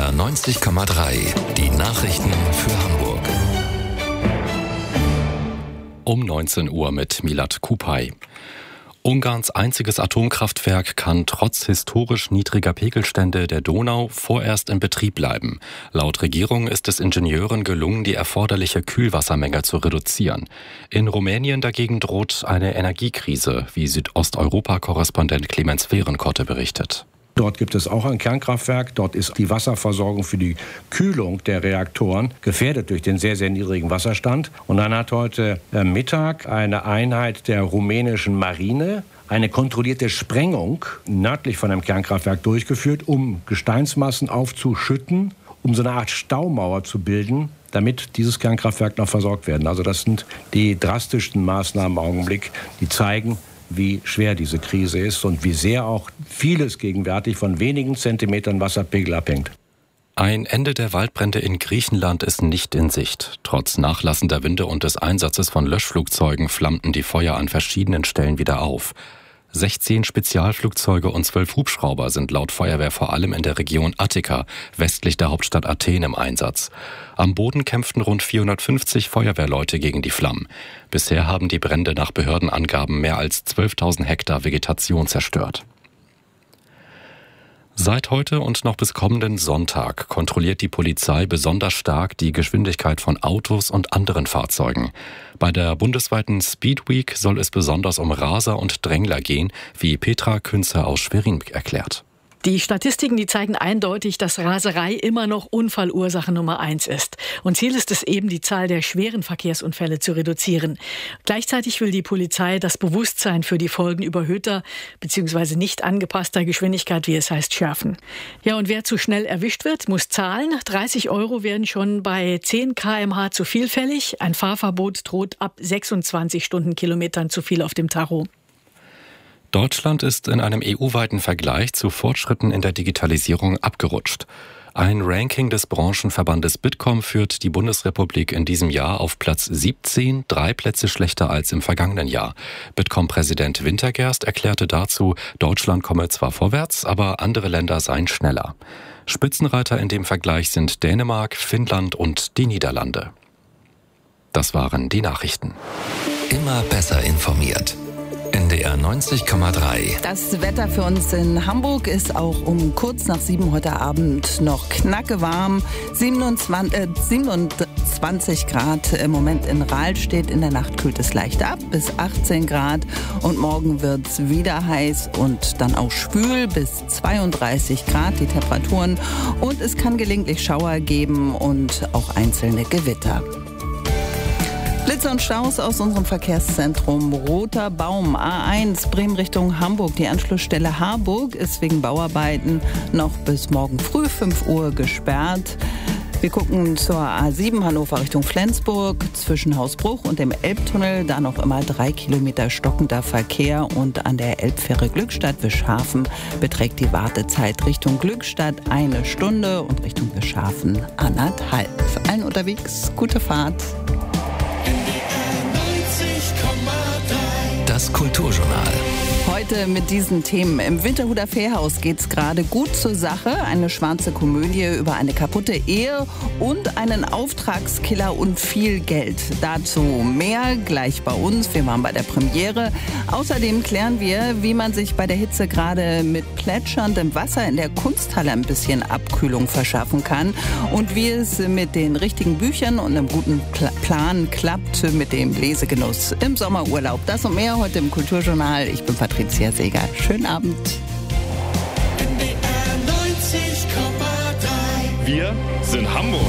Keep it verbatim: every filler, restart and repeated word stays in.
R neunzig Komma drei. Die Nachrichten für Hamburg. Um neunzehn Uhr mit Milad Kupay. Ungarns einziges Atomkraftwerk kann trotz historisch niedriger Pegelstände der Donau vorerst in Betrieb bleiben. Laut Regierung ist es Ingenieuren gelungen, die erforderliche Kühlwassermenge zu reduzieren. In Rumänien dagegen droht eine Energiekrise, wie Südosteuropa-Korrespondent Clemens Fehrenkotte berichtet. Dort gibt es auch ein Kernkraftwerk. Dort ist die Wasserversorgung für die Kühlung der Reaktoren gefährdet durch den sehr, sehr niedrigen Wasserstand. Und dann hat heute Mittag eine Einheit der rumänischen Marine eine kontrollierte Sprengung nördlich von einem Kernkraftwerk durchgeführt, um Gesteinsmassen aufzuschütten, um so eine Art Staumauer zu bilden, damit dieses Kernkraftwerk noch versorgt werden. Also das sind die drastischsten Maßnahmen im Augenblick, die zeigen, wie schwer diese Krise ist und wie sehr auch vieles gegenwärtig von wenigen Zentimetern Wasserpegel abhängt. Ein Ende der Waldbrände in Griechenland ist nicht in Sicht. Trotz nachlassender Winde und des Einsatzes von Löschflugzeugen flammten die Feuer an verschiedenen Stellen wieder auf. sechzehn Spezialflugzeuge und zwölf Hubschrauber sind laut Feuerwehr vor allem in der Region Attika, westlich der Hauptstadt Athen, im Einsatz. Am Boden kämpften rund vierhundertfünfzig Feuerwehrleute gegen die Flammen. Bisher haben die Brände nach Behördenangaben mehr als zwölftausend Hektar Vegetation zerstört. Seit heute und noch bis kommenden Sonntag kontrolliert die Polizei besonders stark die Geschwindigkeit von Autos und anderen Fahrzeugen. Bei der bundesweiten Speed Week soll es besonders um Raser und Drängler gehen, wie Petra Künzer aus Schwerin erklärt. Die Statistiken, die zeigen eindeutig, dass Raserei immer noch Unfallursache Nummer eins ist. Und Ziel ist es eben, die Zahl der schweren Verkehrsunfälle zu reduzieren. Gleichzeitig will die Polizei das Bewusstsein für die Folgen überhöhter bzw. nicht angepasster Geschwindigkeit, wie es heißt, schärfen. Ja, und wer zu schnell erwischt wird, muss zahlen. dreißig Euro werden schon bei zehn Kilometer pro Stunde zu viel fällig. Ein Fahrverbot droht ab sechsundzwanzig Stundenkilometern zu viel auf dem Tacho. Deutschland ist in einem E U-weiten Vergleich zu Fortschritten in der Digitalisierung abgerutscht. Ein Ranking des Branchenverbandes Bitkom führt die Bundesrepublik in diesem Jahr auf Platz siebzehn, drei Plätze schlechter als im vergangenen Jahr. Bitkom-Präsident Wintergerst erklärte dazu, Deutschland komme zwar vorwärts, aber andere Länder seien schneller. Spitzenreiter in dem Vergleich sind Dänemark, Finnland und die Niederlande. Das waren die Nachrichten. Immer besser informiert. N D R neunzig Komma drei. Das Wetter für uns in Hamburg ist auch um kurz nach sieben heute Abend noch knacke warm. siebenundzwanzig, äh, siebenundzwanzig Grad im Moment in Rahlstedt. In der Nacht kühlt es leicht ab bis achtzehn Grad. Und morgen wird es wieder heiß und dann auch schwül bis zweiunddreißig Grad die Temperaturen. Und es kann gelegentlich Schauer geben und auch einzelne Gewitter. Blitze und Staus aus unserem Verkehrszentrum. Roter Baum, A eins, Bremen Richtung Hamburg. Die Anschlussstelle Harburg ist wegen Bauarbeiten noch bis morgen früh fünf Uhr gesperrt. Wir gucken zur A sieben Hannover Richtung Flensburg, zwischen Hausbruch und dem Elbtunnel. Da noch immer drei Kilometer stockender Verkehr. Und an der Elbfähre Glückstadt-Wischhafen beträgt die Wartezeit Richtung Glückstadt eine Stunde und Richtung Wischhafen anderthalb. Allen unterwegs, gute Fahrt. Das Kulturjournal. Heute mit diesen Themen. Im Winterhuder Fährhaus geht's gerade gut zur Sache. Eine schwarze Komödie über eine kaputte Ehe und einen Auftragskiller und viel Geld. Dazu mehr gleich bei uns. Wir waren bei der Premiere. Außerdem klären wir, wie man sich bei der Hitze gerade mit plätscherndem Wasser in der Kunsthalle ein bisschen Abkühlung verschaffen kann und wie es mit den richtigen Büchern und einem guten Plan klappt mit dem Lesegenuss im Sommerurlaub. Das und mehr heute im Kulturjournal. Ich bin Patricia Seeger. Schönen Abend. Wir sind Hamburg.